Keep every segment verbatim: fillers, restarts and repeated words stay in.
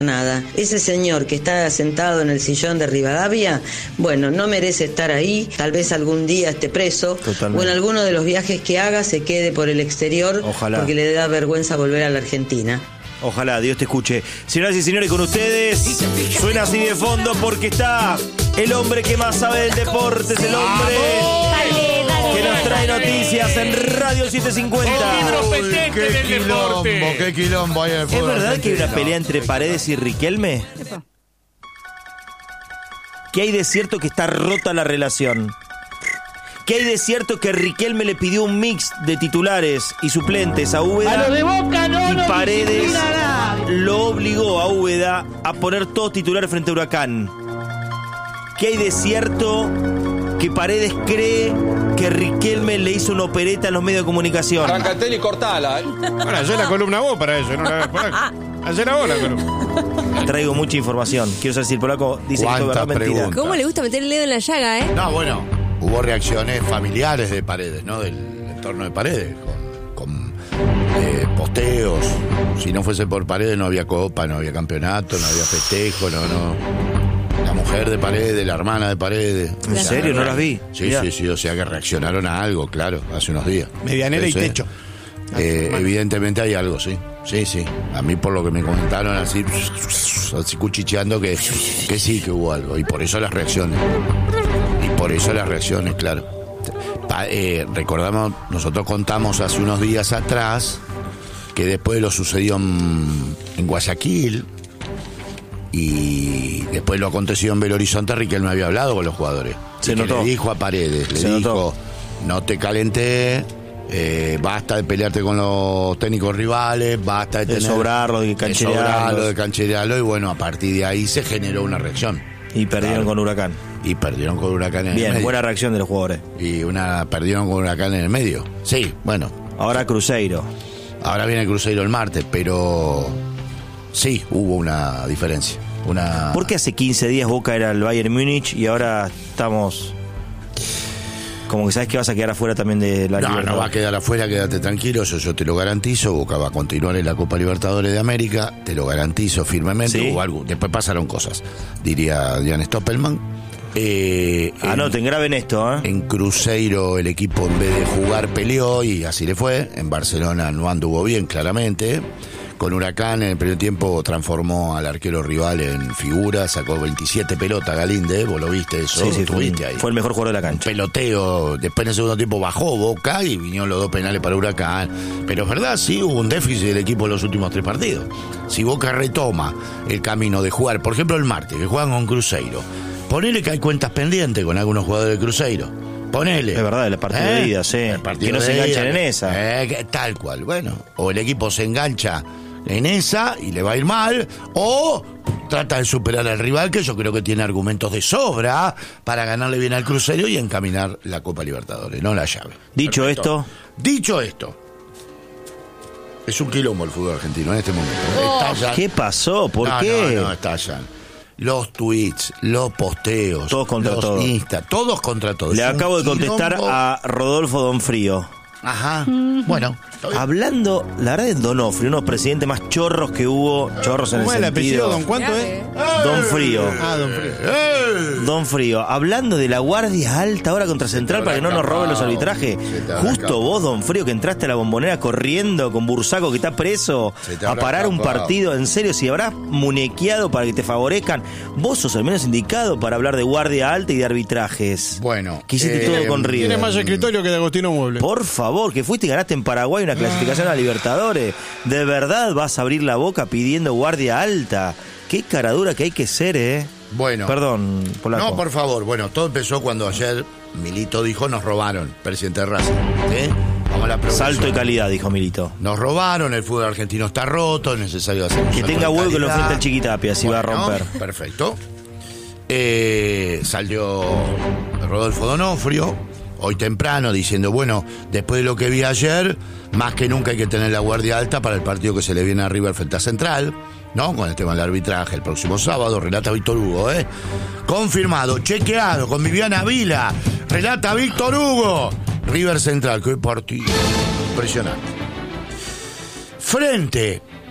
nada. Ese señor que está sentado en el sillón de Rivadavia, bueno, no merece estar ahí, tal vez algún día esté preso. Totalmente. O en alguno de los viajes que haga se quede por el exterior. Ojalá. Porque le da vergüenza volver a la Argentina. Ojalá, Dios te escuche. Señoras y señores, con ustedes suena así de fondo porque está el hombre que más sabe del deporte, es el hombre dale, dale, que nos trae noticias en Radio setecientos cincuenta. El libro petente qué del quilombo, deporte. qué quilombo hay en el fútbol. ¿Es verdad que hay una argentino? pelea entre Paredes y Riquelme? ¿Qué hay de cierto que está rota la relación? ¿Qué hay de cierto que Riquelme le pidió un mix de titulares y suplentes a Úbeda? A lo de Boca no, y no Paredes nada. lo obligó a Úbeda a poner todos titulares frente a Huracán. ¿Qué hay de cierto que Paredes cree que Riquelme le hizo una opereta en los medios de comunicación? Arrancatel y cortala, ¿eh? Bueno, ayer la columna vos para eso, no la para... Ayer a vos la columna. Traigo mucha información. Quiero saber si el polaco dice que esto es verdad o mentira. preguntas? ¿Cómo le gusta meter el dedo en la llaga, eh? No, bueno, hubo reacciones familiares de Paredes, ¿no? Del entorno de Paredes, con, con eh, posteos. Si no fuese por Paredes no había copa, no había campeonato, no había festejo, no, no. La mujer de Paredes, la hermana de Paredes. ¿En serio? No las vi. Sí, Mirá. sí, sí, o sea que reaccionaron a algo, claro, hace unos días. Medianera y Sí, sí. techo. Eh, evidentemente hay algo, sí. Sí, sí. A mí por lo que me comentaron así, así cuchicheando que, que sí que hubo algo. Y por eso las reacciones. Y por eso las reacciones, claro. Pa, eh, recordamos, nosotros contamos hace unos días atrás que después de lo sucedió en, en Guayaquil y después lo aconteció en Belo Horizonte, Riquelme había hablado con los jugadores. Se y que notó. le dijo a Paredes, le Se dijo, notó. no te calenté. Eh, basta de pelearte con los técnicos rivales, basta de, De tener, sobrarlo, de de cancherearlos. sobrarlo, de cancherearlo, y bueno, a partir de ahí se generó una reacción. Y perdieron Claro. con Huracán. Y perdieron con Huracán en el Bien, medio. buena reacción de los jugadores. Y una perdieron con Huracán en el medio. Sí, bueno, Ahora Cruzeiro. ahora viene el Cruzeiro el martes, pero sí, hubo una diferencia. Una... ¿Por qué hace quince días Boca era el Bayern Múnich y ahora estamos... como que sabes que vas a quedar afuera también de la No, Libertadores? no va a quedar afuera, quédate tranquilo, eso yo te lo garantizo. Boca va a continuar en la Copa Libertadores de América, te lo garantizo firmemente. ¿Sí? Hubo algo, después pasaron cosas, diría Jan Stoppelman. Eh, Anoten, graben esto, ¿eh? En Cruzeiro el equipo en vez de jugar peleó y así le fue. En Barcelona no anduvo bien, claramente. Con Huracán en el primer tiempo transformó al arquero rival en figura, sacó veintisiete pelotas Galíndez, vos lo viste eso, Sí, sí, fue, estuviste ahí. fue el mejor jugador de la cancha. Peloteo, después en el segundo tiempo bajó Boca y vinieron los dos penales para Huracán. Pero es verdad, sí, hubo un déficit del equipo en los últimos tres partidos. Si Boca retoma el camino de jugar, por ejemplo el martes, que juegan con Cruzeiro, ponele que hay cuentas pendientes con algunos jugadores de Cruzeiro. Ponele. Es verdad, el partido de ida, sí. El partido Que no se de enganchen ida, en esa. eh, que- tal cual, bueno. O el equipo se engancha en esa y le va a ir mal, o trata de superar al rival, que yo creo que tiene argumentos de sobra para ganarle bien al Cruzeiro y encaminar la Copa Libertadores, no la llave. Dicho Perfecto. esto, Dicho esto, es un quilombo el fútbol argentino en este momento. Estallan- ¿qué pasó? ¿Por no, qué? No, no, estallan. Los tweets, los posteos, Todos contra los todos. Insta, todos contra todos. Le Es un acabo de contestar quilombo. a Rodolfo Donfrío. Ajá, bueno. está bien. Hablando, la verdad es Donofrio, uno de los presidentes más chorros que hubo, chorros en el ¿Cómo es el apellido, sentido. don cuánto es? Don Frío. Ah, don Frío. ¡Eh! Don Frío, hablando de la guardia alta ahora contra Central para que no nos roben los arbitrajes. Se te habrá Justo escapado. vos, Don Frío, que entraste a la Bombonera corriendo con Bursaco que está preso Se te a habrá parar un escapado. partido. En serio, si habrás muñequeado para que te favorezcan, vos sos el menos indicado para hablar de guardia alta y de arbitrajes. Bueno, Que hiciste eh, todo con River. Tiene más escritorio que de Agostino Mueble. Por favor, que fuiste y ganaste en Paraguay una clasificación a Libertadores. ¿De verdad vas a abrir la boca pidiendo guardia alta? Qué caradura que hay que ser, ¿eh? Bueno. Perdón, Polaco. No, por favor. Bueno, todo empezó cuando ayer Milito dijo nos robaron, presidente de Racing. ¿Sí? Vamos a la progresión. Salto de calidad, dijo Milito. Nos robaron, el fútbol argentino está roto, es necesario hacer un Que salto tenga de huevo que lo calidad. enfrente al Chiquitapia, si va a Bueno, romper. Perfecto. Eh, salió Rodolfo Donofrio, hoy temprano, diciendo, bueno, después de lo que vi ayer, más que nunca hay que tener la guardia alta para el partido que se le viene arriba al frente a Central, ¿no? Con el tema del arbitraje el próximo sábado, relata Víctor Hugo, ¿eh? Confirmado, chequeado, con Viviana Vila, relata Víctor Hugo. River Central, qué partido. Impresionante. Frente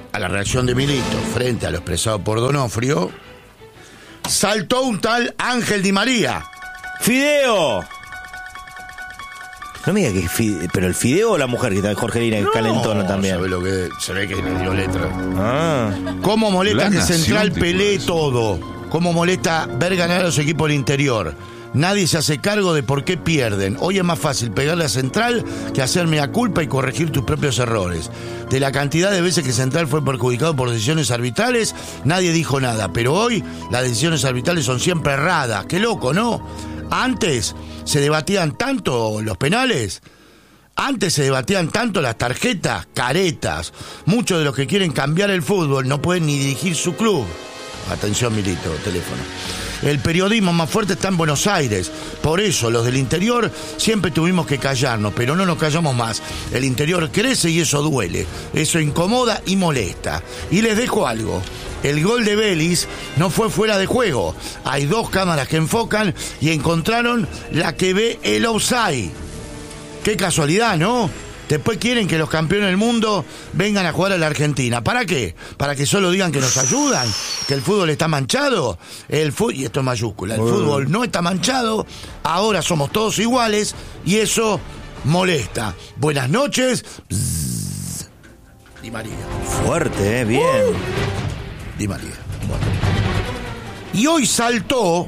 a la reacción de Milito frente a lo expresado por Donofrio, saltó un tal Ángel Di María. ¡Fideo! No me diga que es Fideo, pero el Fideo o la mujer que está Jorgelina, que no, calentona también. Sabe lo que, se ve que le dio letra. Ah. ¿Cómo molesta que Central pelee todo? ¿Cómo molesta ver ganar a los equipos del interior? Nadie se hace cargo de por qué pierden. Hoy es más fácil pegarle a Central que hacerme a culpa y corregir tus propios errores. De la cantidad de veces que Central fue perjudicado por decisiones arbitrales, nadie dijo nada. Pero hoy las decisiones arbitrales son siempre erradas. Qué loco, ¿no? Antes se debatían tanto los penales, antes se debatían tanto las tarjetas, caretas. Muchos de los que quieren cambiar el fútbol no pueden ni dirigir su club. Atención, Milito, teléfono. El periodismo más fuerte está en Buenos Aires. Por eso, los del interior siempre tuvimos que callarnos, pero no nos callamos más. El interior crece y eso duele. Eso incomoda y molesta. Y les dejo algo. El gol de Vélez no fue fuera de juego. Hay dos cámaras que enfocan y encontraron la que ve el offside. Qué casualidad, ¿no? Después quieren que los campeones del mundo vengan a jugar a la Argentina. ¿Para qué? ¿Para que solo digan que nos ayudan? ¿Que el fútbol está manchado? El fútbol, y esto es mayúscula, el fútbol no está manchado, ahora somos todos iguales y eso molesta. Buenas noches. Bzzz. Di María. Fuerte, ¿eh? Bien. Uh. Di María. Bueno. Y hoy saltó...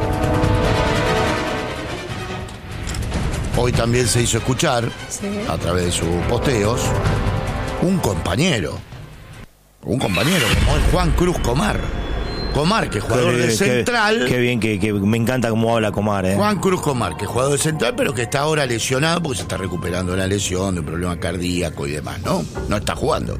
Hoy también se hizo escuchar, sí, a través de sus posteos, un compañero. Un compañero como es Juan Cruz Comar. Comar, que es jugador de Central. Qué, qué bien, que, que me encanta cómo habla Comar, ¿eh? Juan Cruz Comar, que es jugador de Central, pero que está ahora lesionado porque se está recuperando de la lesión, de un problema cardíaco y demás, ¿no? No está jugando.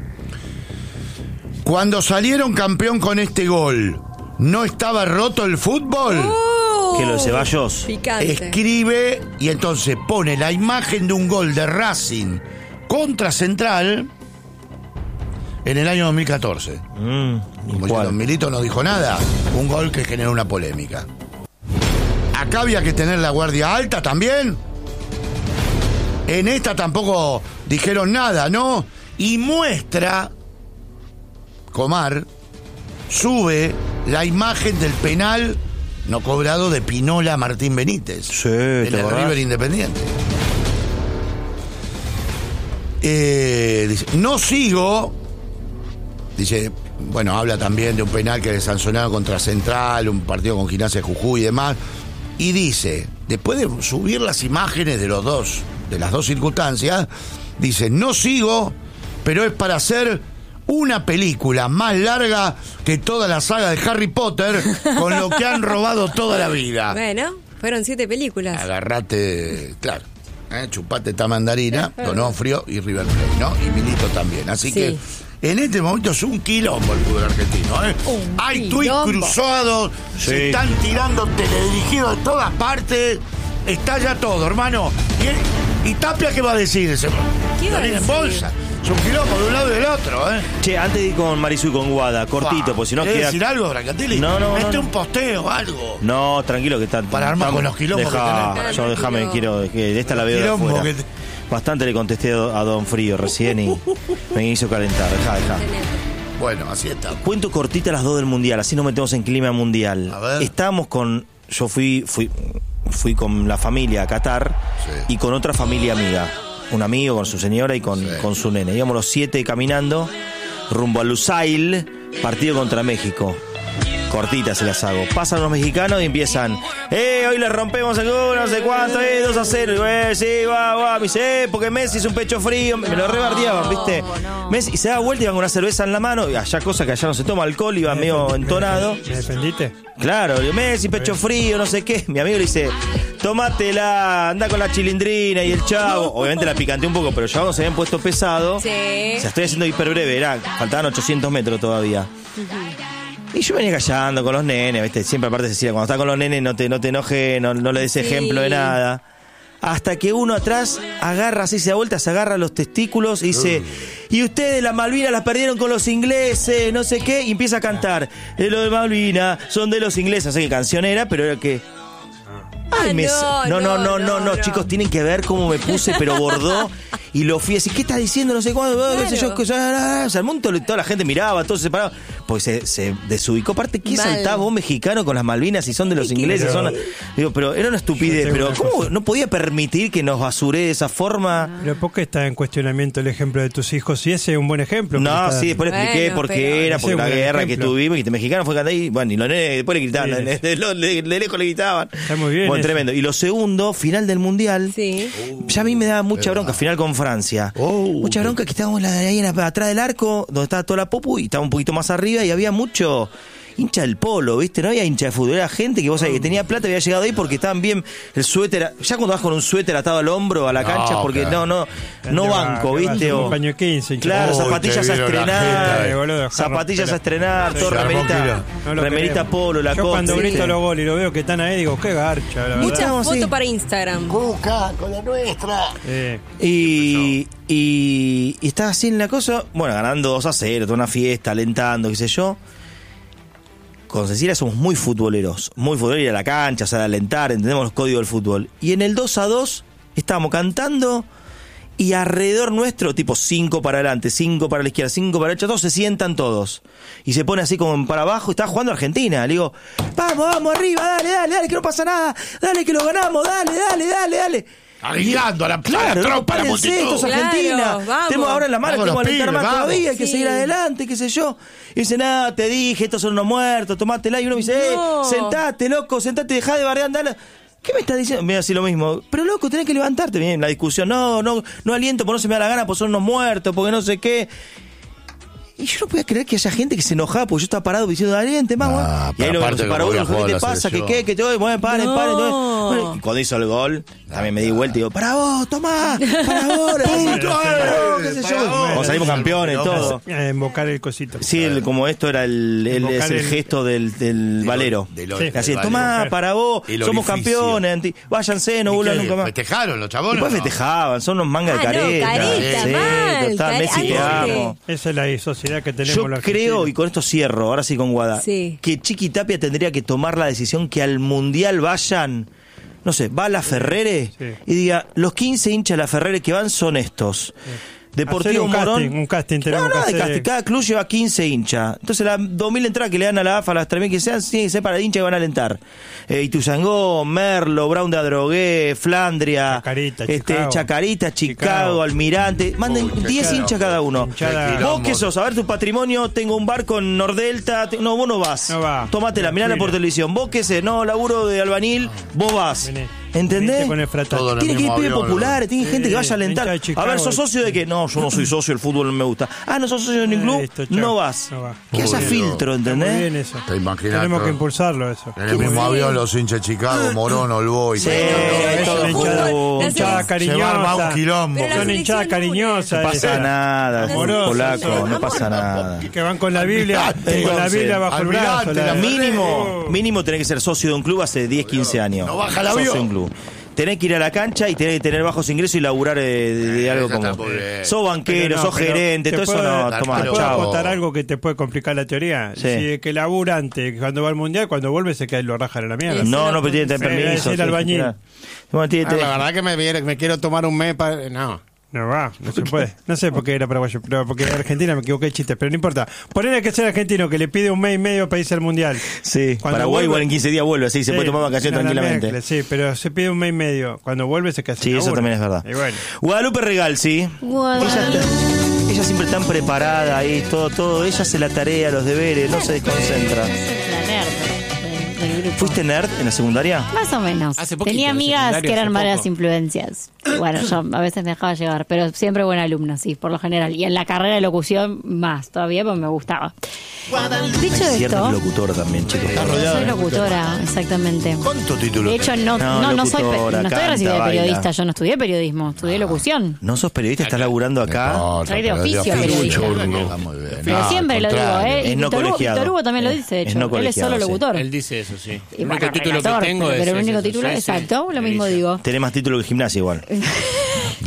Cuando salieron campeón con este gol, ¿no estaba roto el fútbol? Uh. Que los Ceballos. Picante. Escribe y entonces pone la imagen de un gol de Racing contra Central en el año dos mil catorce. Mm, Como diciendo, Milito no dijo nada. Un gol que generó una polémica. Acá había que tener la guardia alta también. En esta tampoco dijeron nada, ¿no? Y muestra, Comar, sube la imagen del penal no cobrado de Pinola Martín Benítez. Sí, en el River Independiente. Eh, dice, no sigo. Dice, bueno, habla también de un penal que le sancionaron contra Central, un partido con Gimnasia de Jujuy y demás. Y dice, después de subir las imágenes de los dos, de las dos circunstancias, dice, no sigo, pero es para hacer una película más larga que toda la saga de Harry Potter, con lo que han robado toda la vida. Bueno, fueron siete películas. Agarrate, claro, ¿eh? Chupate esta mandarina, Donofrio y River Plate, ¿no? Y Milito también. Así sí, que en este momento es un quilombo el fútbol argentino, ¿eh? Un Hay tuits cruzados, sí, se están tirando teledirigidos de todas partes. Está ya todo, hermano. ¿Y, y Tapia qué va a decir? ¿Qué va a decir? En bolsa. Es un quilombo de un lado y del otro, ¿eh? Che, antes de ir con Marisu y con Guada, cortito, pues si no queda... decir algo, Brancatelli? No, no, Mete no, un posteo, algo. No, tranquilo que está... Para armar con los quilombos deja, que tenés. Yo déjame, quiero... que de esta la veo de afuera. Te... Bastante le contesté a Don Frío recién y me hizo calentar. Deja, deja. Bueno, así está. Cuento cortita las dos del Mundial, así nos metemos en clima mundial. A ver. Estábamos con... Yo fui... fui fui con la familia a Qatar, sí, y con otra familia amiga. Un amigo con su señora y con, sí, con su nene. Íbamos los siete caminando rumbo a Lusail, partido contra México. Cortitas se las hago. Pasan los mexicanos y empiezan, eh, hoy le rompemos el gol, no sé cuánto, eh, dos a cero. Y digo, eh, sí, va, va. Me dice, eh, porque Messi es un pecho frío. Me lo rebardeaban, ¿viste? No. Messi, y se da vuelta y van con una cerveza en la mano. Y allá, cosa que allá no se toma alcohol, iba medio entonado. ¿Me defendiste? Claro, digo, Messi, pecho frío, no sé qué. Mi amigo le dice, tómatela, anda con la chilindrina y el chavo. Obviamente la picanteé un poco, pero ya cuando se habían puesto pesado. Sí. O sea, estoy haciendo hiper breve, era, faltaban ochocientos metros todavía. Uh-huh. Y yo venía callando con los nenes, ¿viste? Siempre aparte Cecilia, cuando estás con los nenes no te, no te enojes, no, no le des, sí, ejemplo de nada. Hasta que uno atrás agarra, así se da vuelta, se agarra los testículos y dice, uh. y ustedes las Malvinas las perdieron con los ingleses, no sé qué, y empieza a cantar, eh, lo de Malvinas son de los ingleses, no sé qué canción era, pero era que... Ay, ah, me... no, no, no, no, no, no, no, no, chicos, tienen que ver cómo me puse, pero bordó. y lo fui a decir, ¿qué estás diciendo? No sé cuándo, claro. qué sé yo, qué, o sea, el mundo, toda la gente miraba, todos se paraban, porque se, se desubicó. Aparte, ¿qué saltaba vos mexicano con las Malvinas si son de los ingleses? Pero, son, digo, pero era una estupidez, pero ¿cómo cosa. no podía permitir que nos basuré de esa forma? Pero ¿por qué está en cuestionamiento el ejemplo de tus hijos? Si ese es un buen ejemplo. No, está... sí, después le expliqué bueno, por qué era, porque la guerra ejemplo. que tuvimos, y el mexicano fue cantando ahí, bueno, y los nenes después le gritaban, sí. de, de, de, de lejos le gritaban. Está muy bien. Bueno, tremendo. Y lo segundo, final del Mundial, sí. ya a mí me daba mucha bronca, final con Francia. Oh, mucha bronca que estábamos ahí atrás del arco, donde estaba toda la popu, y estaba un poquito más arriba, y había mucho hincha del polo, ¿viste? No había hincha de fútbol, era gente que vos sabés que tenía plata, había llegado ahí porque estaban bien el suéter, ya cuando vas con un suéter atado al hombro a la cancha, no, porque claro. no, no, no banco, ¿viste? O, paño quince, claro, zapatillas a estrenar, boludo, zapatillas a estrenar, todo remerita, no remerita polo, la Yo costa, cuando ¿viste? grito los goles y lo veo que están ahí, digo, qué garcha, la muchas fotos sí. para Instagram. Cuca, con la nuestra. Sí. Y, y, y estaba así en la cosa, bueno, ganando dos a cero, toda una fiesta, alentando, qué sé yo. Con Cecilia somos muy futboleros, muy futboleros, ir a la cancha, o sea, de alentar, entendemos los códigos del fútbol. Y en el dos a dos estábamos cantando y alrededor nuestro, tipo cinco para adelante, cinco para la izquierda, cinco para la derecha, todos se sientan todos. Y se pone así como para abajo, está jugando Argentina. Le digo, vamos, vamos, arriba, dale, dale, dale, que no pasa nada, dale, que lo ganamos, dale, dale, dale, dale. Arriesgando a la, claro, a la tropa, a la multitud. Esto es Argentina. Claro, tenemos ahora en la mano, tenemos que alentar más vamos. todavía, hay que sí. seguir adelante, qué sé yo. Y dice, nada, te dije, estos son unos muertos, tomátela. Y uno me dice, no. eh, sentate, loco, sentate, dejá de bardear, andale. ¿Qué me estás diciendo? Me así lo mismo. Pero loco, tenés que levantarte. Bien, la discusión, no, no, no aliento, porque no se me da la gana, porque son unos muertos, porque no sé qué. Y yo no podía creer que haya gente que se enojaba porque yo estaba parado diciendo, aliente más, nah, y ahí lo se paró, ¿qué te pasa? ¿Qué qué? ¿Qué te voy? Bueno, paren, no. paren. Bueno, y cuando hizo el gol, también me di vuelta y digo, para vos, tomá, para vos, punto, qué sé yo. Como salimos campeones, no, todo. Invocar el cosito. Sí, el, como esto era el, el, es el, el gesto del, del valero. Del, del, sí. Así, tomá, para vos, somos campeones, váyanse, no vuelvan nunca más. Festejaron los chabones. Después festejaban, son unos mangas de careta. Sí, Messi te amo. Esa es la sociedad que tenemos. Yo creo, y con esto cierro, ahora sí con Guada, sí. que Chiqui Tapia tendría que tomar la decisión que al Mundial vayan, no sé, va a la Ferrere sí. y diga, los quince hinchas de la Ferrere que van son estos. Sí. Deportivo un Morón. Casting, un casting no, no, de casting. Cada club lleva quince hinchas. Entonces, las dos mil entradas que le dan a la A F A, las tres mil que sean, tienen que ser para el hincha que van a alentar. Eh, Ituzangó, Merlo, Brown de Adrogué, Flandria, Chacarita, este, Chicago, Chacarita, Chicago, Chicago. Almirante. Manden diez hinchas cada uno. Hinchada. Vos que sos, a ver tu patrimonio, tengo un barco en Nordelta. Te... No, vos no vas. No va. Tómatela, mirala por televisión. Vos que sé, no, laburo de albanil, vos vas. Vení. ¿Entendés? Tiene que ir pibes populares, tiene sí, gente que vaya a alentar. Chicago, a ver, ¿sos socio de qué? No, yo no soy socio, el fútbol no me gusta. Ah, ¿no sos socio de ningún club? Esto, no vas. No va. Que haya filtro, ¿entendés? Muy bien eso. Te imaginas. Tenemos que impulsarlo eso. En el mismo avión los hinchas de Chicago, Morón, Olboy. Sí, todo. Hinchada cariñosa. Son hinchadas cariñosas. No pasa nada, polaco, no pasa nada. Que van con la Biblia, con la Biblia bajo el brazo. Mínimo, mínimo tenés que ser socio de un club hace diez, quince años. No baja el avión. Tenés que ir a la cancha y tenés que tener bajos ingresos y laburar de, de, de algo como... Sos banquero, no, sos gerente, todo eso no, tomá, ¿te puedo aportar algo que te puede complicar la teoría? Sí. Si es que laburante, cuando va al mundial, cuando vuelve se cae y lo rajan en la mierda. No, no, pero tiene que tener permiso. Es el albañil. Bueno, tiene, ah, la verdad que me, me quiero tomar un mes para... No. No va, no se puede. No sé por qué era paraguayo, pero porque Argentina me equivoqué de chiste, pero no importa. Ponele que sea argentino, que le pide un mes y medio para irse al mundial. Sí, cuando Paraguay igual en quince días vuelve, así sí, se puede tomar vacaciones tranquilamente. Mezcla, sí, pero se pide un mes y medio. Cuando vuelve se casa. Sí, eso también es verdad. Bueno. Guadalupe Regal, sí. Guadalupe. Ella, ella siempre tan preparada ahí, todo, todo. Ella hace la tarea, los deberes, no se desconcentra. ¿Fuiste nerd en la secundaria? Más o menos. Tenía amigas que eran malas influencias. Y bueno, yo a veces me dejaba llevar, pero siempre buena alumna, sí, por lo general. Y en la carrera de locución más, todavía, porque me gustaba. Dicho Cierta esto, locutora también, chicos. Soy locutora, exactamente. ¿Cuántos títulos? De hecho, no, no, no, no soy no estoy recibida de periodista, baila. Yo no estudié periodismo, estudié locución. ¿No sos periodista? ¿Estás laburando acá? No, soy de oficio periodista. Pero no, siempre lo digo, ¿eh? Es y no Víctor Hugo también lo dice, de hecho. Es no Él es solo locutor. Él dice eso, sí. El único título que tengo es. Pero el único título, exacto, lo mismo digo. Tenés más título que gimnasia igual.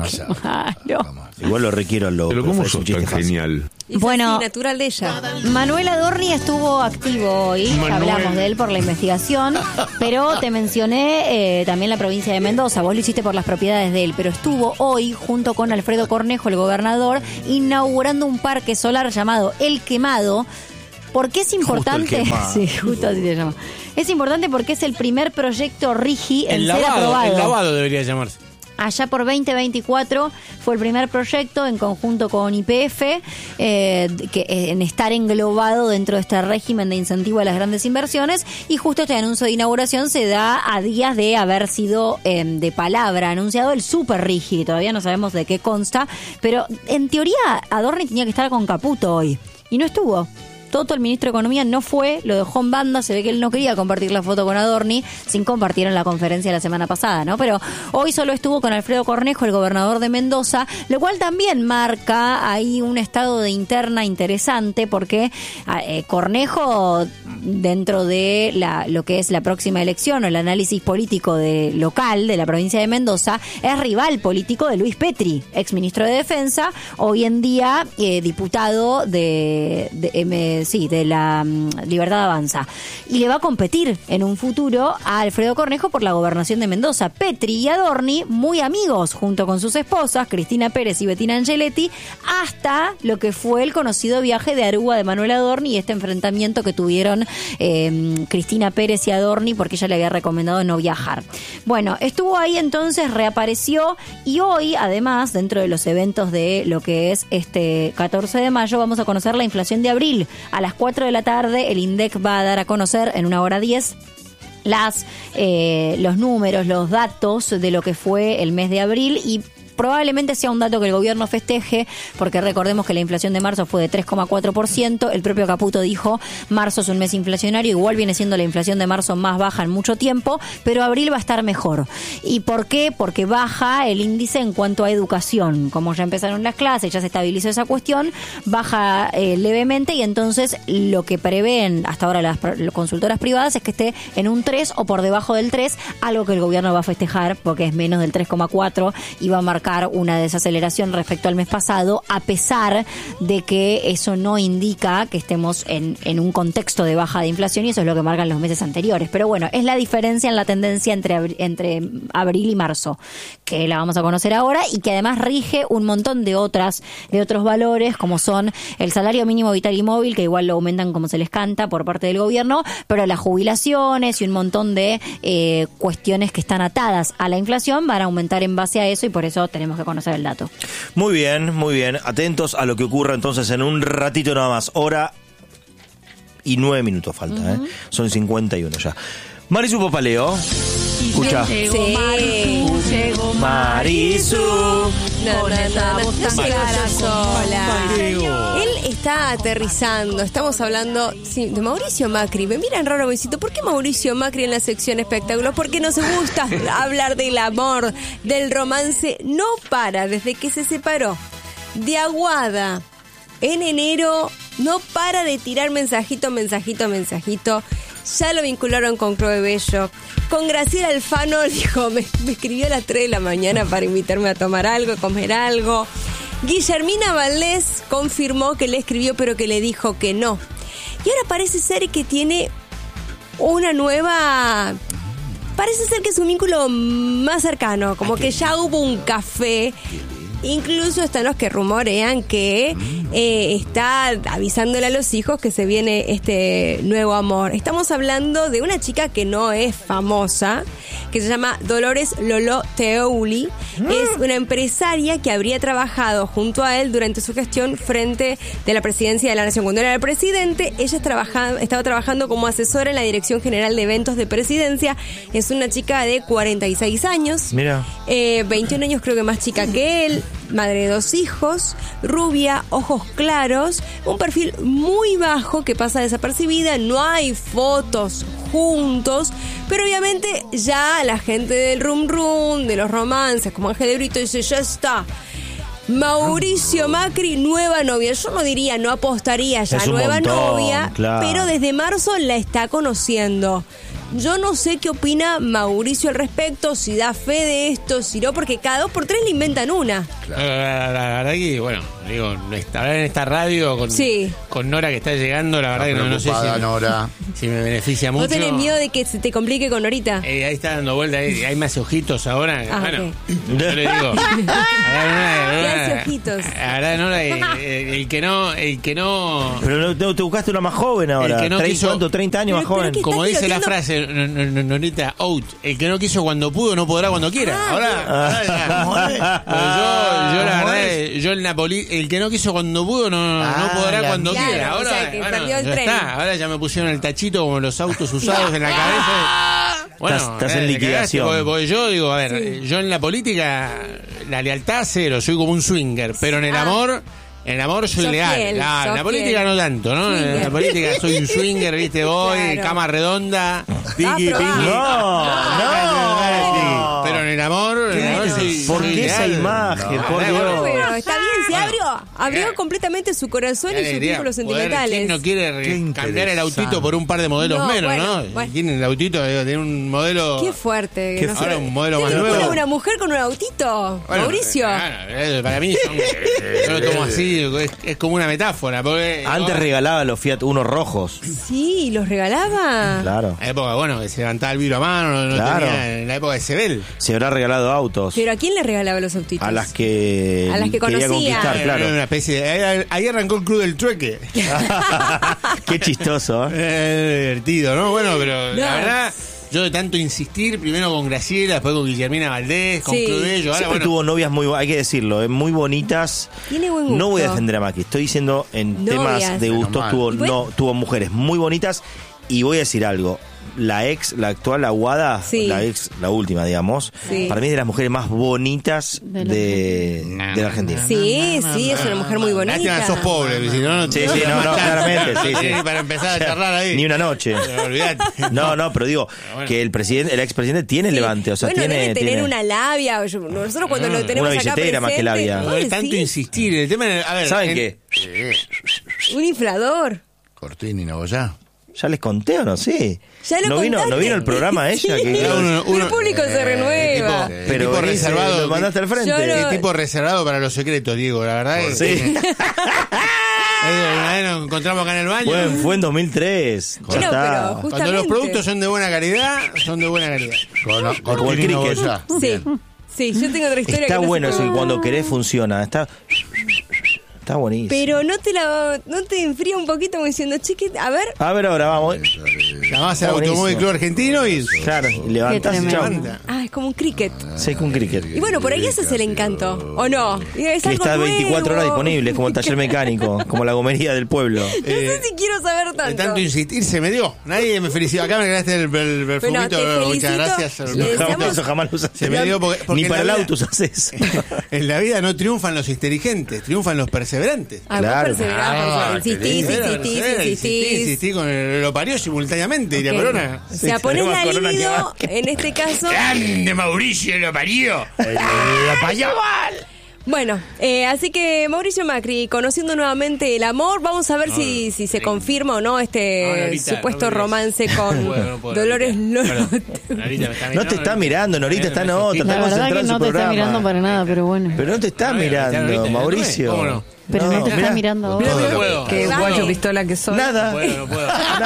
Demasiado. Claro. Igual lo requiero al lobo. Pero ¿cómo sos tan genial? Es Bueno, así, natural de ella. Manuel Adorni estuvo activo hoy, Manuel. hablamos de él por la investigación, pero te mencioné eh, también la provincia de Mendoza, vos lo hiciste por las propiedades de él, pero estuvo hoy junto con Alfredo Cornejo, el gobernador, inaugurando un parque solar llamado El Quemado. ¿Por qué es importante? Justo El Quemado. Sí, justo así se llama. Es importante porque es el primer proyecto RIGI en El ser lavado, aprobado. el lavado debería llamarse. Allá por veinte veinticuatro fue el primer proyecto en conjunto con Y P F eh, que, eh, en estar englobado dentro de este régimen de incentivo a las grandes inversiones, y justo este anuncio de inauguración se da a días de haber sido eh, de palabra anunciado el super RIGI, que todavía no sabemos de qué consta, pero en teoría Adorni tenía que estar con Caputo hoy y no estuvo. Toto, el ministro de Economía, no fue, lo dejó en banda, se ve que él no quería compartir la foto con Adorni, sin compartir en la conferencia la semana pasada, ¿no? Pero hoy solo estuvo con Alfredo Cornejo, el gobernador de Mendoza, lo cual también marca ahí un estado de interna interesante, porque eh, Cornejo, dentro de la, lo que es la próxima elección o el análisis político de local de la provincia de Mendoza, es rival político de Luis Petri, ex ministro de Defensa, hoy en día eh, diputado de... de eh, sí, de la um, Libertad Avanza. Y le va a competir en un futuro a Alfredo Cornejo por la gobernación de Mendoza. Petri y Adorni, muy amigos, junto con sus esposas, Cristina Pérez y Bettina Angeletti, hasta lo que fue el conocido viaje de Aruba de Manuel Adorni y este enfrentamiento que tuvieron eh, Cristina Pérez y Adorni porque ella le había recomendado no viajar. Bueno, estuvo ahí entonces, reapareció, y hoy, además, dentro de los eventos de lo que es este catorce de mayo, vamos a conocer la inflación de abril. A las cuatro de la tarde el INDEC va a dar a conocer en una hora diez las eh, los números, los datos de lo que fue el mes de abril, y probablemente sea un dato que el gobierno festeje, porque recordemos que la inflación de marzo fue de tres coma cuatro por ciento. El propio Caputo dijo, marzo es un mes inflacionario, igual viene siendo la inflación de marzo más baja en mucho tiempo, pero abril va a estar mejor. ¿Y por qué? Porque baja el índice en cuanto a educación. Como ya empezaron las clases, ya se estabilizó esa cuestión, baja eh, levemente, y entonces lo que prevén hasta ahora las, las consultoras privadas es que esté en un tres o por debajo del tres, algo que el gobierno va a festejar porque es menos del tres coma cuatro y va a marcar una desaceleración respecto al mes pasado, a pesar de que eso no indica que estemos en, en un contexto de baja de inflación, y eso es lo que marcan los meses anteriores. Pero bueno, es la diferencia en la tendencia entre, abri- entre abril y marzo, que la vamos a conocer ahora, y que además rige un montón de otras de otros valores, como son el salario mínimo vital y móvil, que igual lo aumentan como se les canta por parte del gobierno, pero las jubilaciones y un montón de eh, cuestiones que están atadas a la inflación van a aumentar en base a eso, y por eso tenemos que conocer el dato. Muy bien, muy bien. Atentos a lo que ocurra entonces en un ratito nada más. Hora y nueve minutos falta, uh-huh. ¿eh? Son cincuenta y uno ya. Marisu Popaleo. Escucha. Llegó Marisu, llegó Marisu. No, no, no, no, no se vaya sola. Él está aterrizando. Estamos hablando sí, de Mauricio Macri. Me miran raro, besito. ¿Por qué Mauricio Macri en la sección espectáculos? Porque nos gusta hablar del amor, del romance. No para, desde que se separó de Aguada en enero, no para de tirar mensajito, mensajito, mensajito. Ya lo vincularon con Chloe Bello. Con Graciela Alfano, dijo, me, me escribió a las tres de la mañana para invitarme a tomar algo, a comer algo. Guillermina Valdés confirmó que le escribió, pero que le dijo que no. Y ahora parece ser que tiene una nueva... Parece ser que es un vínculo más cercano, como que ya hubo un café. Incluso están los que rumorean que eh, está avisándole a los hijos que se viene este nuevo amor. Estamos hablando de una chica que no es famosa, que se llama Dolores Lolo Teouli. Es una empresaria que habría trabajado junto a él durante su gestión frente de la presidencia de la Nación. Cuando era el presidente, ella trabaja, estaba trabajando como asesora en la Dirección General de Eventos de Presidencia. Es una chica de cuarenta y seis años. Mira. Eh, veintiún años creo que más chica que él. Madre de dos hijos, rubia, ojos claros, un perfil muy bajo que pasa desapercibida, no hay fotos juntos, pero obviamente ya la gente del rum rum, de los romances, como Ángel de Brito, dice, ya está. Mauricio Macri, nueva novia. Yo no diría, no apostaría ya, nueva montón, novia, claro. Pero desde marzo la está conociendo. Yo no sé qué opina Mauricio al respecto, si da fe de esto, si no, porque cada dos por tres le inventan una. Claro. La, la, la verdad que, bueno, digo, estar en esta radio con, sí. con Nora que está llegando, la verdad que no, no sé si, Nora. si me beneficia mucho. ¿Vos tenés miedo de que se te complique con Norita? Eh, ahí está dando vuelta, hay, hay más ojitos ahora. Ah, bueno, okay. yo le digo. ¿Qué hace ojitos? La verdad, Nora, el, el, el que no, el que no. Pero no, te, te buscaste una más joven ahora. El que no ¿treinta, quiso, ¿cuánto? treinta años más joven. Como dice la frase, Norita out. El que no quiso cuando pudo, no podrá cuando quiera. Ahora, ahora ya. yo, yo la verdad, yo el Napoli, el que no quiso cuando pudo, no, ah, no podrá cuando claro, quiera. Ahora, o sea, que bueno, perdió el ya tren. está. Ahora ya me pusieron el tachito como los autos usados en la cabeza. Bueno, estás, estás en eh, liquidación. Porque, porque yo digo, a ver, sí. yo en la política, la lealtad cero, soy como un swinger, pero en el ah. amor. En el amor soy sos leal. Fiel, ah, en la política fiel. no tanto, ¿no? Swinger. En la política soy un swinger, ¿viste? Voy, claro. cama redonda, piqui, piqui. No, no. Pero en el amor, en el amor soy, ¿por soy qué leal. esa imagen? No, por no, Dios. No, pero está bien, se Bueno. abrió. Abrió Qué- completamente su corazón y sus vínculos Poder- sentimentales. ¿Quién no quiere re- Qué cambiar el autito interesante. por un par de modelos No, menos, bueno, no? bueno. ¿Quién el autito digo, tiene un modelo? Qué fuerte. Qué no sé. Ahora un modelo ¿Te más vincula nuevo. una mujer con un autito? Bueno, Mauricio. claro, eh, para mí son, yo lo tomo así, es, es como una metáfora. Porque Antes ahora, regalaba los Fiat Uno rojos. Sí, los regalaba. Claro. en la época, bueno, que se levantaba el vidrio a mano, no, no Claro. tenía, en la época de Sebel. Se habrá regalado autos. Pero ¿a quién le regalaba los autitos? A las que, A las que quería conocía. conquistar, Era claro. una especie de- ahí, ahí arrancó el club del trueque. Qué chistoso, ¿eh? Eh, divertido, ¿no? Bueno, pero No. la verdad, yo de tanto insistir, primero con Graciela, después con Guillermina Valdés, con Sí. Crudello, ahora Siempre bueno. tuvo novias muy, hay que decirlo, eh, muy bonitas. Tiene buen gusto. No voy a defender a Macri, estoy diciendo en Novias. temas de gustos, Menos tuvo, mal. ¿Y bueno? no, tuvo mujeres muy bonitas. Y voy a decir algo, la ex, la actual, la Aguada, Sí. la ex, la última, digamos, Sí. para mí es de las mujeres más bonitas De de, la de la Argentina. Sí, sí, es una mujer muy bonita. Lástima que sos pobre, si no, no Sí, te- sí, no, no, claramente, sí, sí. Para empezar a charlar ahí. Ni una noche. Pero olvidate. No, no, pero digo bueno. que el presidente, el expresidente tiene Sí. levante, o sea, bueno, tiene, debe tener tiene- una labia. Yo- Nosotros cuando lo tenemos Una acá billetera más que presente, labia. ¿vos De tanto decís? insistir, el tema, a ver, ¿Saben en- qué? Un inflador. Cortini, ¿no? ¿Ya? ¿Ya les conté o no? Sí. Ya lo ¿No vino, contaste. ¿No vino el programa ella? Sí. Que, Uno- uno- el público se renueva. tipo- pero tipo venís, reservado, lo mandaste al frente. Yo Qué lo- tipo reservado para los secretos, Diego, la verdad es Sí. Eh, una vez nos encontramos acá en el baño. Bueno, fue en dos mil tres. Ya Bueno, está. pero Cuando justamente. los productos son de buena calidad, son de buena calidad. Con, Como el Cortini, ¿no? cricket. ¿Ya? Sí, sí, yo tengo otra historia. Está que no bueno sé eso, y cómo- cuando querés funciona. Está, está buenísimo. Pero no te la, no te enfría un poquito como diciendo, chiqui, a ver. A ver ahora, vamos. Llamás al Está Automóvil buenísimo. Club Argentino y Claro, y levantás y tremendo. chau. levanta. Ah, es como un cricket. Sí, con cricket. Y bueno, por ahí ese es el encanto, ¿o no? Y es Que algo está veinticuatro horas nuevo. disponible, es como el taller mecánico, como la gomería del pueblo. No sé si quiero saber De tanto. tanto insistir se me dio. Nadie me felicitó. Acá me ganaste el, el, el perfumito. te muchas felicito. gracias. Le No, deseamos- jamás, eso jamás lo usas. Se me dio porque- porque Ni en para el la vida- auto usas eso. En la vida no triunfan los inteligentes, triunfan los perseverantes. Ah, Claro. vos perseverás, Ah, por insistís, qué lindo. insistís, Insistí, insistís. insistí con el, lo parió simultáneamente, diría Ok. Corona. O sea, Sí, ponés tenemos la a Corona que libido, va. en este caso. ¡Grande Mauricio, lo parió! ¡Lo payó! Bueno, eh, así que Mauricio Macri, conociendo nuevamente el amor, vamos a ver si, si se confirma o no este No, Norita, supuesto no me romance ves. con No puedo, no puedo, Dolores Norita. Loro. Perdón, Norita me está No te está mirando, Norita está en otra. La Está verdad concentrada que en su no te está programa. mirando para nada, pero bueno. Pero no te está A ver, mirando, Norita, Norita, Mauricio. ¿cómo no? Pero no te está mirá. mirando a vos. No, no puedo. Qué Vale. guacho pistola que soy. Nada. No puedo, no puedo.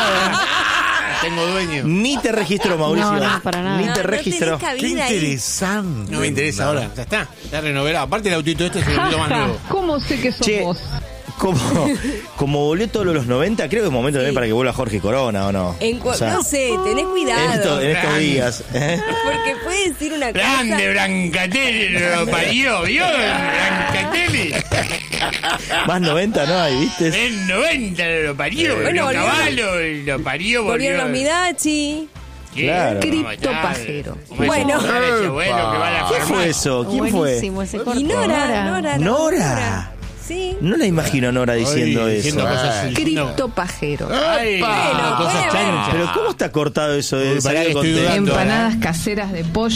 Tengo dueño. Ni te registro, Mauricio. No, no, para nada. Ni No, te no registro. tenés ¡Qué cabida ahí. interesante! No me interesa ahora. Ya está. Ya renovará. Aparte el autito este es el autito más nuevo. ¿Cómo sé que sos Che, vos? como, como volvió todos los noventa, creo que es momento también para que vuelva Jorge Corona, ¿o no? En cua- O sea, no sé, tenés en, cuidado. esto- en estos días. ¿eh? Porque puede decir una cosa. Grande Brancatelli, lo parió, ¿vio? Brancatelli. Más noventa no hay, ¿viste? En noventa lo parió, Bueno, lo volvieron- caballo, lo parió, Volvieron los volvió. Midachi. Claro. Criptopajero. Bueno. ¿Quién fue eso? ¿Quién fue? Buenísimo ese corto. Y Nora, Nora, Nora. Sí. No la imagino a Nora diciendo Ay, eso. diciendo cosas- Criptopajero. Ay, Bueno, cosas bueno. chanchas. Pero ¿cómo está cortado eso de Uy, pará salir que con estoy té? dudando. Empanadas caseras de pollo.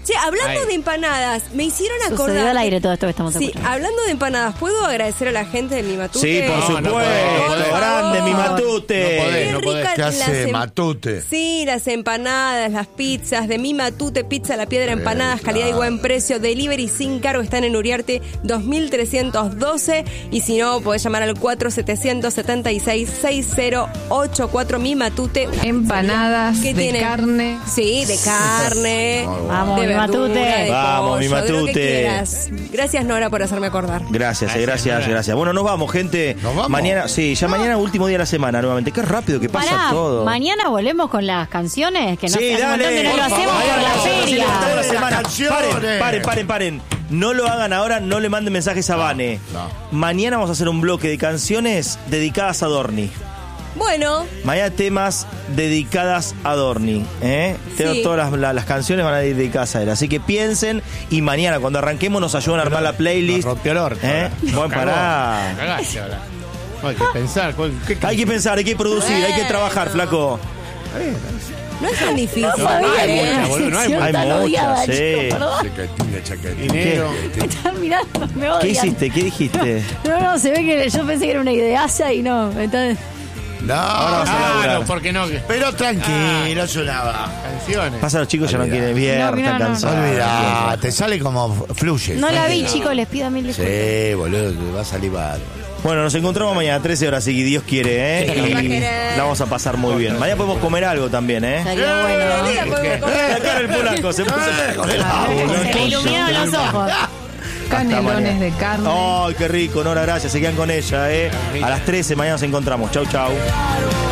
Che, hablando Ay. de empanadas, me hicieron acordar. Sucedió al aire todo esto que estamos Sí, escuchando. hablando de empanadas, ¿puedo agradecer a la gente de Mi Matute? Sí, por No, no supuesto. podés, no podés. Grande, mi Matute. No podés. Qué ricas ¿Qué las hace em- Matute? Sí, las empanadas, las pizzas de Mi Matute, Pizza La Piedra, empanadas, calidad y buen precio, delivery sin cargo, están en Uriarte dos mil trescientos doce y si no, podés llamar al cuatro siete siete seis, seis cero ocho cuatro Mi Matute. Empanadas ¿Qué de tienen? carne. Sí, de carne, Vamos, de Mi verdura, Matute. de Vamos, Mi pollo, de lo que Matute. quieras. Gracias, Nora, por hacerme acordar. Gracias, eh, Gracias, gracias, Nora. gracias. Bueno, nos vamos, gente. ¿Nos vamos? Mañana, sí, ya mañana último día de la semana nuevamente. Qué rápido que pasa Pará, todo. mañana volvemos con las canciones, que no Sí, hace un montón dale. que no lo Por hacemos favor, por la vamos a hacer feria. toda la Las semana. canciones. Paren, paren, paren, paren. No lo hagan ahora, no le manden mensajes a Vane. no. Mañana vamos a hacer un bloque de canciones dedicadas a Dorni. Bueno, Mañana temas dedicadas a Dorni. ¿eh? Sí. Todas las, la- las canciones van a ir dedicadas a él. Así que piensen y mañana cuando arranquemos nos ayudan a armar la playlist. Nos rompió el orto. ¿eh? Nos Bueno, cagó. pará. Cagaste ahora. No, hay que pensar. ¿cuál- qué- Hay que pensar, hay que producir, hay que trabajar, flaco. no es tan difícil. No sabía hay que mucha, era una boludo, no hay sección mucha. tan Hay muchas, odiada, sí. chicos, perdón. Chaquetín, chaquetín. Dinero. Me están mirando, me odian. ¿Qué hiciste? ¿Qué dijiste? No, no, se ve que yo pensé que era una ideaza y no. Entonces, No, vas a laburar. Claro, ¿por qué no? Que- pero tranquilo, sonaba. Canciones. Pasa, los chicos ya no quieren viernes, No, están no, no. cansados. Olvidá, te sale como fluye. no la vi, tranquilo. chicos, les pido mil disculpas. Sí, boludo, te va a salir bárbaro. Bueno, nos encontramos mañana a trece horas, si Dios quiere, ¿eh? Sí, va a Y querer. la vamos a pasar muy bien. Mañana podemos comer algo también, ¿eh? Estaría bueno. Mira, podemos comer. La cara del polaco, se puso con el Se me iluminaron los ojos. Canelones de carne. Ay, qué rico, Nora, gracias. Se quedan con ella, ¿eh? A las trece mañana nos encontramos. Chau, chau.